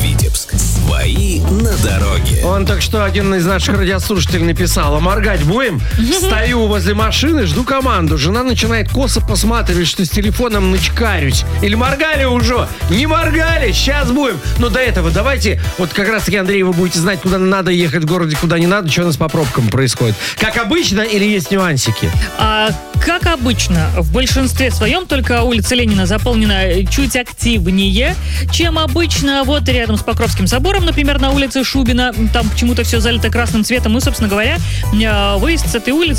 Витебск. Свои на дороге. Он так что один из наших радиослушателей написал: а моргать будем? Стою возле машины, жду команду. Жена начинает косо посматривать, что с телефоном начкарюсь. Или моргали уже? Не моргали, сейчас будем. Но до этого давайте, вот как раз таки, Андрей, вы будете знать, куда надо ехать в городе, куда не надо, что у нас по пробкам происходит. Как обычно или есть нюансики? Как обычно, в большинстве своем, только улица Ленина заполнена чуть активнее, чем обычно. Вот рядом с Покровским собором, например, на улице Шубина, там почему-то все залито красным цветом. И, собственно говоря, выезд с этой улицы